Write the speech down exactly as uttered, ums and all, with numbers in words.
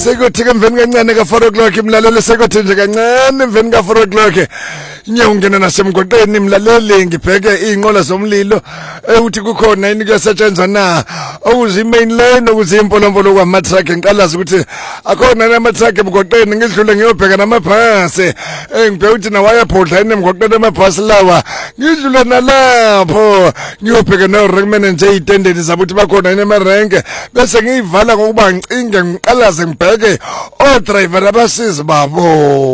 Sekuthi ke emveni kancane ka four o'clock imlalelo sekuthi nje kancane emveni ka four o'clock nyawungena nasemgwaqeni imlaleli ngibheke inqola zomlilo ewuthi kukhona yini kuyasetshenzwa na okuzi main lane okuzi impolompolo kwama truck ngiqalaza ukuthi akhona nama truck emgwaqeni ngidlule ngiyobheka namabhasi engibheka ukuthi nawaya phodla yini emgwaqeni amabhasi lawa ngidlule nalapho ngiyobheka no rank manager itendeni zabuthi bakhona yini emarenke bese ngiyivala ngokuba ngicinge ngiqalaze ngibheke o driver abasizi babo.